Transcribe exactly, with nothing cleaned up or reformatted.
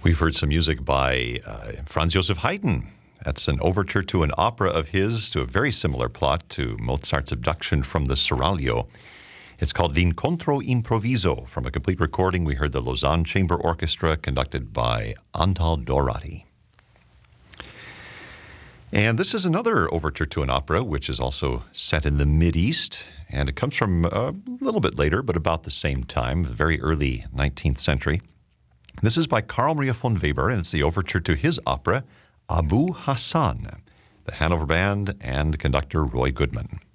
We've heard some music by uh, Franz Joseph Haydn. That's an overture to an opera of his, to a very similar plot to Mozart's Abduction from the Seraglio. It's called L'Incontro Improviso. From a complete recording, we heard the Lausanne Chamber Orchestra conducted by Antal Dorati. And this is another overture to an opera, which is also set in the Mideast. And it comes from a little bit later, but about the same time, the very early nineteenth century. This is by Carl Maria von Weber, and it's the overture to his opera, Abu Hassan, the Hanover Band and conductor Roy Goodman.